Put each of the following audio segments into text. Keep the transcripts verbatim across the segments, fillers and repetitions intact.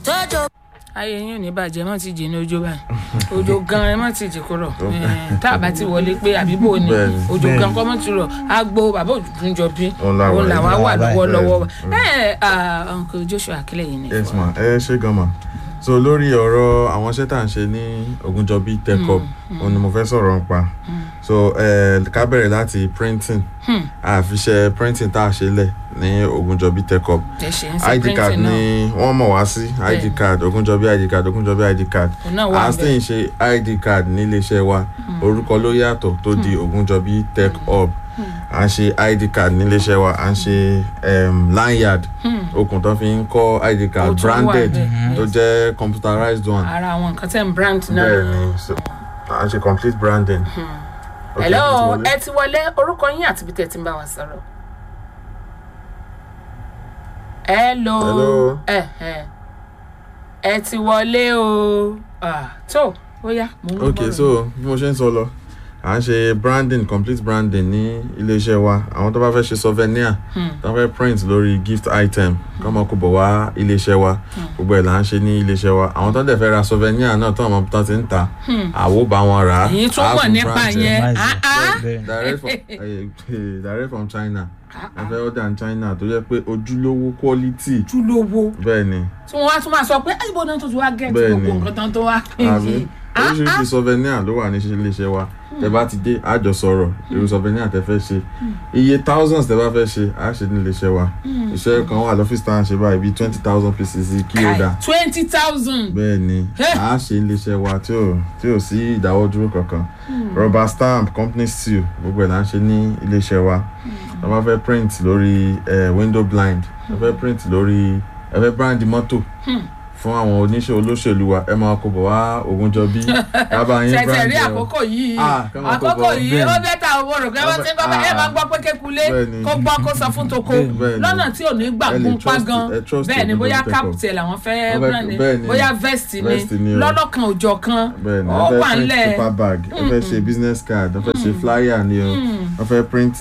ayé yín ò ní bàjẹ́ mọ́ ti jìnnà ojú báyìí ojú gan ẹ mọ́ ti jì kúrò tá a bá ti wọlé pé àbíbò ni ojú gan kọ́ mọ́ ti rọ̀ agbo bàbá Ògúnjọbí òun làwa wà lọ́wọ́lọ́wọ́ ẹ uncle Joshua Akile yìí ni. yes ma ẹ ṣe gan ma so lórí ọ̀rọ̀ àwọn iṣẹ́ tá à ń ṣe ní Ògúnjọbí Tech Hub òun ni mo fẹ́ sọ̀rọ̀ nípa so ká bẹ̀rẹ̀ láti printing àfiṣẹ́ printing tá a ṣe lẹ̀ ní Ògúnjọbí Tech Hub I D card ni wọ́n mọ̀ wá sí I D card Ògúnjọbí I D card Ògúnjọbí I D card a sì ń ṣe I D card níléeṣẹ́ wa orúkọ ló yàtọ̀ tó di Ògúnjọbí Tech Hub à ń ṣe I D card níléeṣẹ́ wa à ń ṣe lanyard okùn tó fi ń kọ́ I D card branded tó jẹ́ computerized one. ara àwọn nǹkan tẹ́ ń brand náà. bẹ́ẹ̀ni à ń ṣe complete branding. hello ẹ ti wọlé orúkọ yín àti ibi tẹ́ ti ń bá wa sọ̀rọ̀. hello ẹ ẹ ẹ ti wọlé o tó ó yá mo ń bọ̀. ok so bí mo ṣe ń sọ lọ à ń ṣe branding complete branding ní iléeṣẹ́ wa àwọn tó bá fẹ́ ṣe souvenir tó fẹ́ print lórí gift item kọ́ mọ́ kó bọ̀ wá iléeṣẹ́ wa gbogbo ẹ̀ là ń ṣe ní iléeṣẹ́ wa àwọn tó dẹ̀ fẹ́ ra souvenir náà tó àwọn tó ti ń ta àwo bá wọn rà á. èyí tó mọ̀ nípa yẹn direct from China ẹ fẹ́ order in China tó yẹ pé ojúlówó quality. ojúlówó bẹ́ẹ̀ ni. tí wọ́n wá tún máa sọ pé àyíbó náà tó ti wá gẹ̀ẹ́tì gbogbo nǹkan tán tó wá pín sí. oríṣiríṣi souvenir ló wà ní iléeṣẹ́ wa tẹ́ bá ti dé àjọ sọ̀rọ̀ irú souvenir tẹ́ fẹ́ ṣe iye thousands tẹ́ bá fẹ́ ṣe á ṣe ní iléeṣẹ́ wa iṣẹ́ kan wà lọ́fíìsì tá à ń ṣe báyìí bíi twenty thousand pieces kí ó dà. twenty thousand. bẹ́ẹ̀ ni á ṣe ní iléeṣẹ́ wa tí ò tí ò sí ìdáwọ́dúró kankan rubber stamp company seal gbogbo ẹ̀ là ń ṣe ní iléeṣẹ́ wa tá bá fẹ́ print lórí window blind tá fẹ́ print lórí ẹ fẹ́ brand mọ́tò fún àwọn oníṣẹ́ olóṣèlú wa ẹ máa kó bọ̀ wá Ògúnjọbí kábà yín brand tẹ̀tẹ̀ rí àkókò yìí àkókò yìí ó bẹ́tà owó rò pé wọ́n ti ń gbọ́ ẹ máa gbọ́ pé kékulé kó gbọ́ kó sọ fún toko lọ́nà tí ò ní gbàgbọ́n pa gan bẹ́ẹ̀ ni bóyá captain làwọn fẹ́ brand bóyá vest ni lọ́lọ́kan òjọ̀ kan ó wà ńlẹ̀. paper bag ẹ fẹ́ ṣe business card ẹ fẹ́ ṣe flyer ni o ẹ fẹ́ print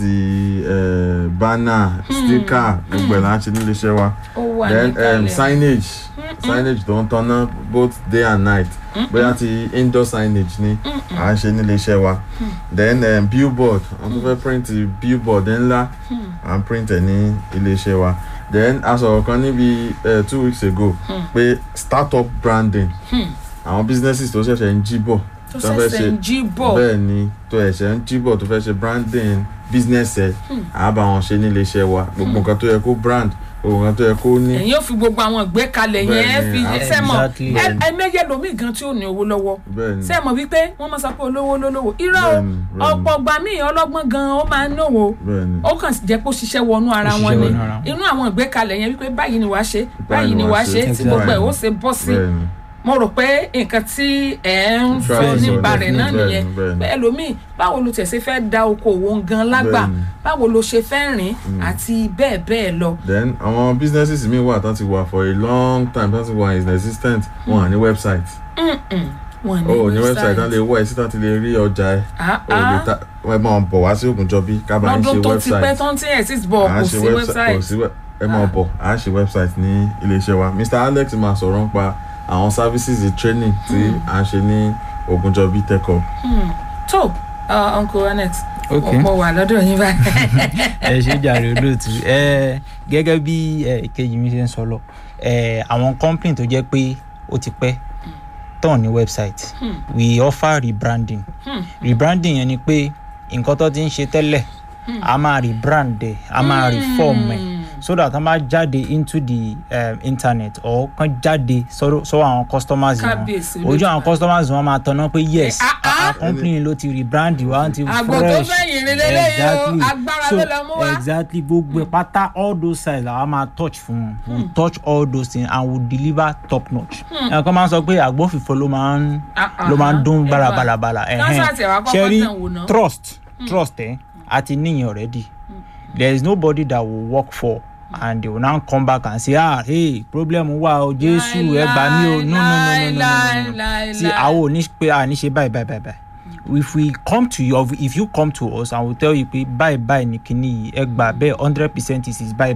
banner sticker gbogbo ẹ̀ là ń ṣe nílé iṣẹ́ wa then signage signage tó ń tanná both day and night bóyá ti indoor signage ni à ń ṣe nílé iṣẹ́ wa then um, billboard àwọn tó fẹ́ print billboard ńlá à ń print ẹ̀ ní ilé iṣẹ́ wa then a sọ̀rọ̀ kan níbi uh, two weeks ago pé startup branding àwọn businesses tó ṣẹ̀ṣẹ̀ ń jí bọ̀ tó ṣẹ̀ṣẹ̀ ń jí bọ̀ bẹ́ẹ̀ ni tó ẹ̀ṣẹ̀ ń jí bọ̀ tó fẹ́ ṣe branding business ẹ̀ àá bá wọn ṣe nílé iṣẹ́ wa gbogbo nǹkan tó yẹ kó brand òun tó yẹ kó ní. ẹ̀yin yóò fi gbogbo àwọn ìgbékalẹ̀ yẹn fi sẹ́mọ̀ ẹ méje lomi gan tí ò ní owó lọ́wọ́ sẹ́mọ̀ wípé wọ́n máa sọ pé olówó lólówó irọ́ ọ̀pọ̀ gbà míì ọlọ́gbọ́n gan ó máa ń náwó ó kàn jẹ́ pé ó ṣiṣẹ́ wọnú ara wọn ni inú àwọn ìgbékalẹ̀ yẹn wípé báyìí ni wàá ṣe báyìí ni wàá ṣe tí gbogbo ẹ̀ ó ṣe bọ́ sí mo rò pé nǹkan tí ẹ ń sọ nípa rẹ̀ náà nìyẹn bẹ́ẹ̀ lómi báwo ló tẹ̀sí fẹ́ da okòwò gan lágbà báwo ló ṣe fẹ́ rìn àti bẹ́ẹ̀ bẹ́ẹ̀ lọ. then àwọn businesses mi wà tán ti wà for a long time tán ti wà in existence wọn à ní website. wọn ní ní website tán lè wọ ẹ sí tán ti lè rí ọjà ẹ o lè ta ẹ máa bọ̀ wá sí Ògúnjọbí ká bá ń ṣe website. lọ́dún tó ti pẹ́ tán tí ẹ̀ sì bọ̀ kò sí website. ẹ máa bọ̀ à ń ṣe website ní iléeṣẹ́ wa Mr Alex máa sọ̀rọ̀ nípa àwọn services the training tí à ń ṣe ní Ògúnjọbí Tech Hub. tó uncle Alex ọ̀pọ̀ wà lọ́dọ̀ yín báyìí. ẹ ṣe jàre olóòtú gẹ́gẹ́ bí ìkejì mi ṣe ń sọ lọ àwọn company tó jẹ́ pé ó ti pẹ́ tán ní website we offer rebranding rebranding yẹn ni pé nǹkan tó ti ń ṣe tẹ́lẹ̀ a máa rebrand ẹ̀ a máa reform ẹ̀ so that a máa jáde into the um, internet or kan jáde sọ sọ àwọn customers wọn ojú àwọn customers wọn máa tọ̀nà pé yes our company ló ti rebrand wa ti fresh exactly so exactly gbogbo pátá all those sides la máa touch fún wọn we touch all those things and we deliver top notch ẹ̀ kọ́ máa sọ pé àgbófinfo ló máa ń ló máa ń dún balabalabala ṣẹ́rí trust trust ẹ̀ àti níyàn already there is nobody that will work for and they will now come back and say ah hey problem wa o Jésù ẹ gbà mí o no no no no no no see àwọn ò ní pé à ní ṣe báyìí báyìí báyìí if we come to you or if you come to us and we tell you pé báyìí báyìí ní kíní ẹ gbà bẹ́ẹ̀ hundred percent is is báyìí báyìí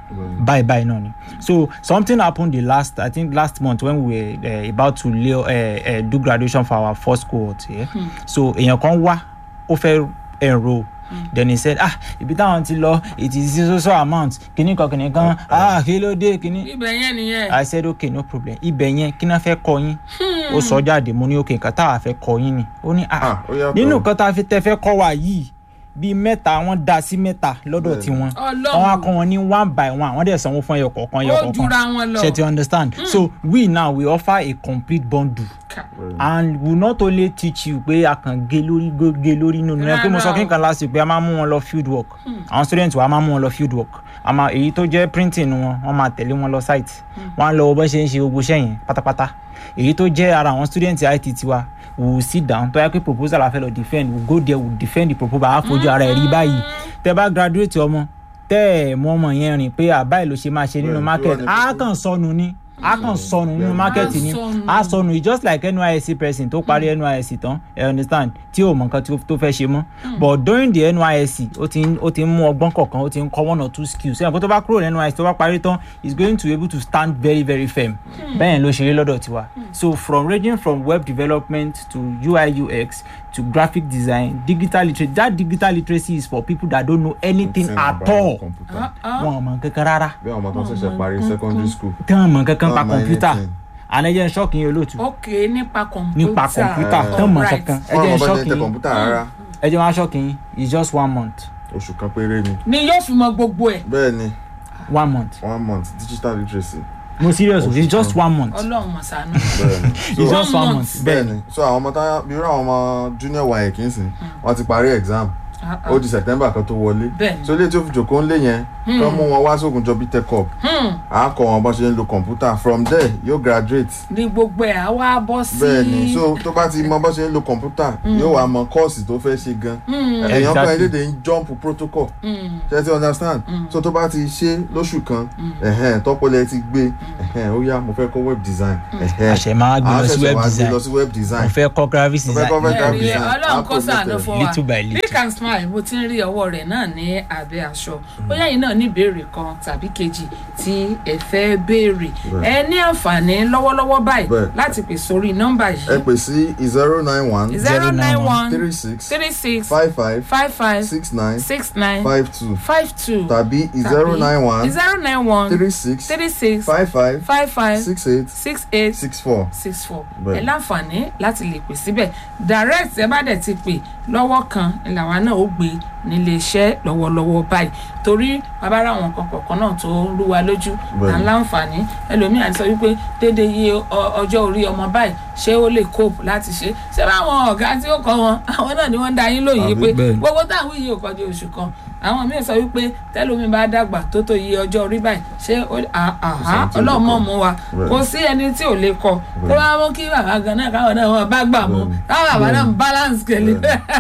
bye bye náà ni. So something happened the last I think last month when we were uh, about to lay, uh, uh, do graduation for our first cohort. Yeah? Hmm. So èèyàn kan wá ó fẹ́ enroll. Mm. Then he said, ah, ibi táwọn ti lọ, it is so so amount. Kini kan kini kan, ah, kí ló dé kini. Ibẹ̀ yẹn nìyẹn. I said, okay, no problem. Ibẹ̀ yẹn kí na fẹ́ kọ́ yín. Ó sọ jáde mo ní okay, nǹkan tá a fẹ́ kọ́ yín ni. Ó ní ah, nínú nǹkan tá a fi tẹ́ fẹ́ kọ́ wa yìí. Bí mẹ́ta wọ́n dá sí mẹ́ta lọ́dọ̀ tí wọ́n wọ́n á kọ́ wọn ní one by one wọ́n dẹ̀ sanwó fún ẹyọ kọ̀ọ̀kan ẹyọ kọ̀ọ̀kan ṣe you understand. Mm. So we now we offer a complete bundle mm. and we not only teach you pé a kàn gé lórí gé lórí nínú ẹ pé mo sọ kí n kan last week pé a máa mú wọn lọ field work àwọn students wa máa mú wọn lọ field work àmọ́ èyí tó jẹ́ printing wọn wọ́n máa tẹ̀lé wọn lọ site wọ́n á lọ bó ṣe ń ṣe gbogbo iṣẹ́ yẹn pátápátá èyí tó jẹ́ ara àwọn students I T tiwa we will sit down tó yẹ pé proposal la fẹ́ lọ defend we go there we will defend the proposal a fojú ara ẹ̀ rí báyìí tẹ́ bá graduate ọmọ tẹ́ ẹ̀ mọ ọmọ yẹn rìn pé àbáyé ló ṣe máa ṣe nínú market a kàn sọnù ni a kàn sọnù nínú market ni a sọnù it's just like N Y S C person tó parí N Y S C tán you understand tí o mọ nǹkan tó fẹ́ ṣe mọ́ but during the N Y S C ó ti ó ti mú ọgbọ́n kọ̀ọ̀kan ó ti ń kọ́ one or two skills ẹ̀yìn kó tó bá kúrò ní N Y S C tó bá parí tán is going to be able to stand very very firm bẹ́ẹ̀ ló ṣe rí lọ́dọ̀ tiwa so from ranging from web development to U I U X to graphic design digital literacy that digital literacy is for people that don't know anything at all wọn mọ kankan rárá bí àwọn ọmọ tó ń ṣẹ̀ṣẹ̀ parí secondary school tí wọn mọ kankan pa computer and ẹjẹ ń ṣọ́ọ̀kì yín olóòtú. ok nípa kọ̀ǹpútà nípa kọ̀ǹpútà tán mọ̀ kankan ẹjẹ ń ṣọ́ọ̀kì yín ẹjẹ wọn ṣọ́ọ̀kì yín it's just one month. oṣù kan péré ni. ni yóò fi mọ gbogbo ẹ. bẹ́ẹ̀ ni. one month. one month digital literacy. no serious o it's just one month. Ọlọ́run mọ ṣàánú. it's just one month. bẹ́ẹ̀ ni so àwọn ọmọ táyà bí irú àwọn ọmọ junior waye kì í sìn wọ́n ti parí exam ó di September kan tó wọlé so ilé tí ó fi jòkó ńlé yẹn kán mú wọn wá sógunjọbí tech up à á kọ́ wọn bó ṣe ń lo computer from there yóò graduate. ní gbogbo ẹ̀ á wá bọ́ sí. bẹ́ẹ̀ ni so tó bá ti mọ bó ṣe ń lo computer yóò wá mọ kọ́ọ̀sì tó fẹ́ ṣe gan èèyàn kan elédè ń jump protocol ṣe ti understand so tó bá ti ṣe lóṣù kan tọ́pọ̀lẹ́ ti gbé ó yá mo fẹ́ kọ́ web design. àṣẹ máa gbé lọ sí web design mo fẹ́ kọ́ graphic design. Ọlọ́run kó ṣàánú fún wa little by little. Pick and Smile mo ti ń rí ọwọ́ rẹ̀ náà ní abẹ́ aṣọ bóyá yìí náà ní ìbéèrè kan tàbí kejì tí ẹ fẹ́ béèrè ẹ ní àǹfààní lọ́wọ́lọ́wọ́ báyìí láti pè sórí nọ́mbà yìí. ẹ pè sí zero nine one zero nine one three six three six five five five five six nine six nine five two five two tàbí zero nine one zero nine one three six three six five five five five six eight six eight six four six four ẹ láǹfààní láti lè pè síbẹ̀ direct ẹ bá dẹ̀ ti pè lọ́wọ́ kan làwa náà ó gbé nílé iṣẹ́ lọ́wọ́lọ́wọ́ báyìí torí bàbá ra àwọn nǹkan kọ̀ọ̀kan náà tó ń rú wa lójú à ń láǹfààní ẹlòmíràn sọ wípé dédé iye ọjọ́ orí ọmọ báyìí ṣé ó lè cope láti ṣe ṣé báwọn ọ̀gá tí ó kọ́ wọn àwọn náà ni wọ́n ń da yín lóye pé gbogbo táwọn yìí ò kọjú oṣù kan àwọn míì sọ wípé tẹ́lómi bá dàgbà tó tó iye ọjọ́ orí báyìí ṣé àhá ọlọ́mọ mú wa kò sí ẹni tí ò lè kọ tó bá mú kí bàbá gan náà káwọn náà wọn bá gbà mú káwọn bàbá náà balance kẹlẹ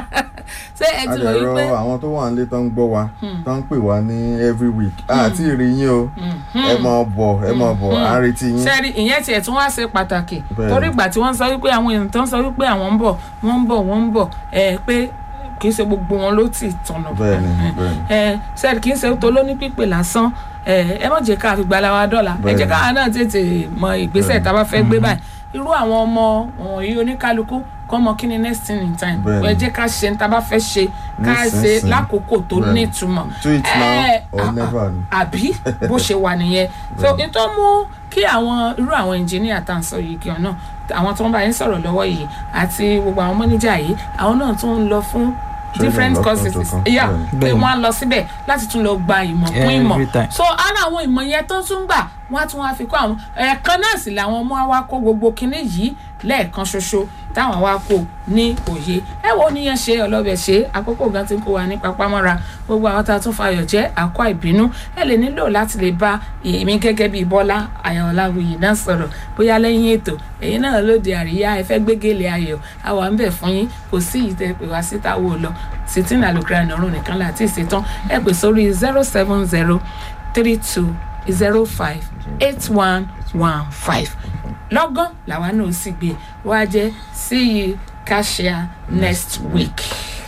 ṣé ẹ ti rò wípé. àdẹ̀rọ àwọn tó wà nílé tó ń gbọ́ wa tó ń pè wá ní every week àti ìrì yín o ẹ máa bọ̀ ẹ máa bọ̀ à ń retí yín. sẹ́ẹ̀rì ìyẹn tiẹ̀ tún wá ṣe pàtàkì torí ìgbà tí wọ́n sọ wípé àwọn èèyàn tó ń sọ wípé àwọn ń bọ̀ wọ́n ń bọ̀ wọ́n ń bọ̀ ẹ pé kì í ṣe gbogbo wọn ló ti tọ̀nà. bẹ́ẹ̀ni bẹ́ẹ̀ni. ẹ sẹ́ẹ̀rì kì í ṣe tó lóní pípé lásán ẹ ẹ má jẹ́ ká fi gbala wa dọ́là ẹ jẹ́ káwa náà tètè mọ ìgbésẹ̀ tá a bá fẹ́ gbé báyìí irú àwọn ọmọ wọ̀nyí oníkálukú kọ́ mọ kí ni next thing in time ẹ jẹ́ ká ṣe ní tá a bá fẹ́ ṣe ká ṣe lákòókò tó nítumọ̀ do it now or never. àbí bó ṣe wà nìyẹn so n tó mú kí àwọn irú àwọn engineer tá à ń sọ yìí gan náà àwọn tó ń bá yín sọ̀rọ̀ lọ́wọ́ yìí àti gbogbo àwọn manager yìí àwọn náà tún ń lọ fún different courses yeah pé wọ́n á lọ síbẹ̀ láti tún lọ gba ìmọ̀ kún ìmọ̀ so ara àwọn ìmọ̀ yẹn tó tún gbà wọ́n á tún wá fi kọ́ àwọn ẹ̀ẹ̀kan náà sì làwọn ọmọ wa kó gbogbo kinní yìí lẹ́ẹ̀kan ṣoṣo táwọn wa kó ní òye ẹ wo níyẹn ṣe ọlọ́bẹ̀ ṣe àkókò gan ti ń kó wa ní papámọ́ra gbogbo àwọn tá a tún fayọ̀ jẹ́ àkọ́ ìbínú ẹ lè nílò láti lè bá èmi gẹ́gẹ́ bíi Bọ́lá Ayọ̀ọ́láwuyì náà sọ̀rọ̀ bóyá lẹ́yìn ètò èyí náà lóde àríyá ẹ fẹ́ gbégélé ayọ̀ àwa ń bẹ̀ fún yín kò sí ìtẹ́ pé wá síta wò lọ sitin alukran ọ̀run nìkan láti ìṣetán ẹ pè sórí zero seven zero three two zero five eight one one five lọ́gán làwa náà sì gbé wá jẹ́ see you cashier next week.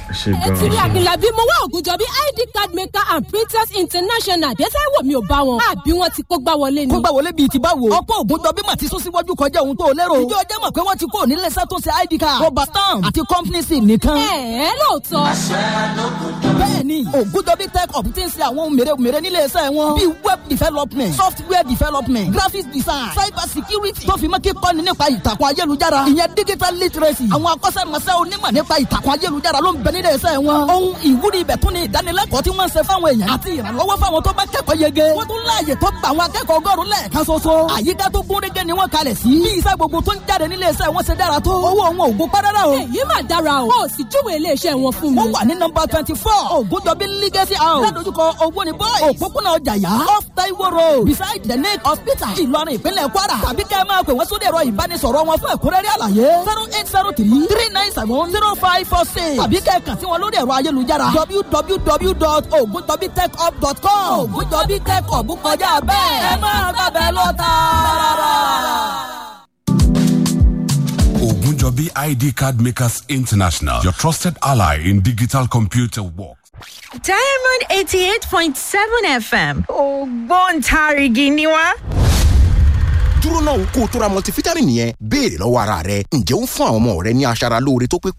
Ètí ní Akínlábí mo wá Ògúnjọ́bí I D card maker and printers international dẹ́sẹ̀ wò mí ò bá wọn. Àbí wọ́n ti kó gbá wọlé ni. Kó gbá wọlé bíi ti báwo. Ọ̀pọ̀ Ògúnjọ́bí mà ti sún síwájú kọjá ohun tó lérò. Ìjọ ọjọ́ mọ̀ pé wọ́n ti kó nílé iṣẹ́ tó ṣe I D card. Rubber stamp àti company sim nìkan. Ẹ̀ẹ́ lóòótọ́. Bẹ́ẹ̀ni, Ògúnjọ́bí tech up ti ń ṣe àwọn mèremère nílé iṣẹ́ wọn. Bíi web development, software development, graphics design, cyber security. Tó fi mọ́ kíkọ́ni nípa ìtàkùn ayélujára. Ìyẹn digital literacy. Àwọn akọ́ṣẹ́mọṣẹ́ onímọ̀ nípa ìtàkùn ayélujára ló ń bẹ nílé iṣẹ́ wọn. Ohun ìwúrí ibẹ̀ tún ni ìdánilẹ́kọ̀ọ́ tí wọ́n ń ṣe fáwọn èèyàn àti ìrànlọ́wọ́ fáwọn tó bá kẹ́kọ̀ọ́ yege. Wọ́n tún láàyè tó gba àwọn akẹ́kọ̀ọ́ ọgọ́rùn-ún lẹ́ẹ̀kan ṣoṣo. Àyíká tó gún régé ni wọ́n kalẹ̀ sí. Bí iṣẹ́ gbogbo tó ń jáde nílé iṣẹ́ wọn ṣe dára tó. Owó wọn ò gbó párárá o. Èyí mà dára o. Ó sì júwèé ilé iṣẹ́ wọn fún mi. Wọ́n wà ní nọ́mbà twenty four Ògúnjọ́bí Legacy House. Ládojúkọ Ògbóni Boys. Òpópónà Ọjàyà. Off Taiwo Road. Beside the Lake Hospital. Ìlọrin ìpínlẹ̀ Kwara. Tàbí kẹ́ ẹ máa pè wọ́n sórí ẹ̀rọ ìbánisọ̀rọ̀ wọn fún ẹ̀kúnrẹ́rẹ́ àlàyé. zero eight zero three three nine seven zero five four six. Tàbí kẹ́ ẹ kàn sí wọn lórí ẹ̀rọ ayélujára. w w w dot ogunjobi tech hub dot com. Ògúnjọ́bí Tech Hub kọjá bẹ́ẹ̀. Ẹ máa gbàgbẹ́ lọ tààrà. Ogunjobi I D Card Makers International, your trusted ally in digital computer work. Diamond eighty-eight point seven F M. Ògbóǹtarìgì ni wá. Dúró náà kó o tó ra multivitamin yẹn béèrè lọ́wọ́ ara rẹ ǹjẹ́ ó ń fún àwọn ọmọ rẹ ní aṣara lóore tó pé